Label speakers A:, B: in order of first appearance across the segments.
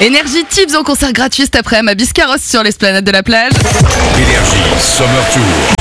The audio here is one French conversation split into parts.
A: Énergie Tips en concert gratuit cet après-midi à Biscarrosse sur l'esplanade de la plage.
B: Énergie Summer Tour.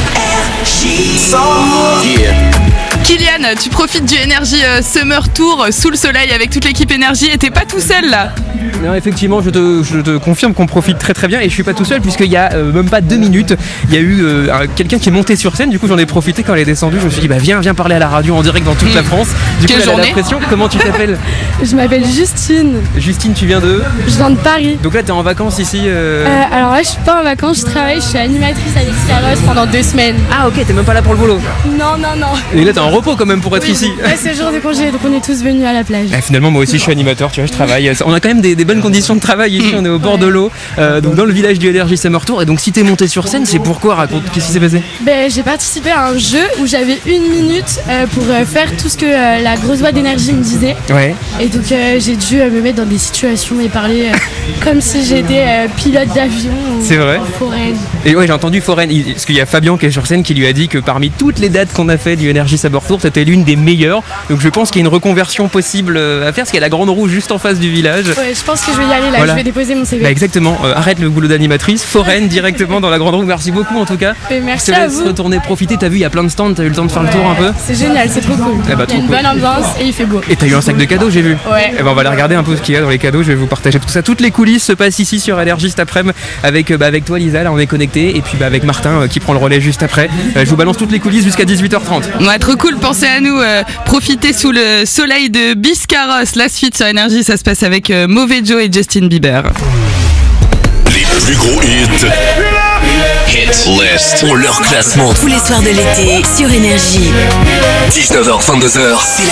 A: Kylian, tu profites du Énergie Summer Tour sous le soleil avec toute l'équipe Énergie et t'es pas tout seul là.
C: Non, effectivement, je te confirme qu'on profite très très bien et je suis pas tout seul puisqu'il y a même pas 2 minutes, il y a eu quelqu'un qui est monté sur scène. Du coup, j'en ai profité quand elle est descendue. Je me suis dit, viens parler à la radio en direct dans toute la France. Du coup,
A: Quelle journée.
C: la pression. Comment tu t'appelles?
D: Je m'appelle Justine,
C: Justine, tu viens de?
D: je viens de Paris.
C: Donc là, t'es en vacances ici.
D: Alors là, je suis pas en vacances, je travaille, je suis animatrice à Biscarrosse pendant 2 semaines.
C: Ah ok, t'es même pas là pour le boulot.
D: Non.
C: Et là, t'es en repos quand même pour être ici.
D: Ouais, c'est jour de congé, donc on est tous venus à la plage.
C: Finalement, moi aussi, je suis animateur. Tu vois, je travaille. On a quand même des bonnes conditions de travail ici. On est au bord de l'eau, donc dans le village du Énergie Summer Tour. Et donc, si t'es monté sur scène, c'est pourquoi? Raconte. Qu'est-ce qui s'est passé?
D: J'ai participé à un jeu où j'avais 1 minute pour faire tout ce que la grosse voix d'énergie me disait.
C: Ouais.
D: Et donc j'ai dû me mettre dans des situations et parler comme si j'étais pilote d'avion ou
C: C'est vrai.
D: foraine.
C: Et ouais, j'ai entendu Foraine, parce qu'il y a Fabien qui est sur scène qui lui a dit que parmi toutes les dates qu'on a fait du Énergie Summer Tour, c'était l'une des meilleures. Donc je pense qu'il y a une reconversion possible à faire, parce qu'il y a la grande roue juste en face du village.
D: Ouais, je pense que je vais y aller là,
C: Voilà.
D: je vais déposer mon CV.
C: Exactement, arrête le boulot d'animatrice, Foraine directement dans la grande roue. Merci beaucoup en tout cas.
D: Et
C: Je
D: merci
C: te
D: à
C: laisse
D: vous.
C: retourner profiter, t'as vu, il y a plein de stands, t'as eu le temps de faire le tour un peu.
D: C'est génial, c'est trop cool.
C: Eh bah,
D: Il y a une
C: trop
D: bonne ambiance et il fait beau.
C: Et t'as eu un sac de cadeaux, j'ai vu.
D: Ouais.
C: Et ben on va aller regarder un peu ce qu'il y a dans les cadeaux. Je vais vous partager tout ça. Toutes les coulisses se passent ici sur Énergie cet après-midi avec toi Lisa, là on est connecté, et puis avec Martin qui prend le relais juste après. Je vous balance toutes les coulisses jusqu'à 18h30.
A: Ouais, trop cool, pensez à nous, profitez sous le soleil de Biscarrosse. La suite sur Énergie, ça se passe avec Mauvais Joe et Justin Bieber.
B: Les plus gros hits. Hit List. Ont leur classement.
E: Tous les soirs de l'été sur Énergie.
B: 19h, 22h.
E: C'est la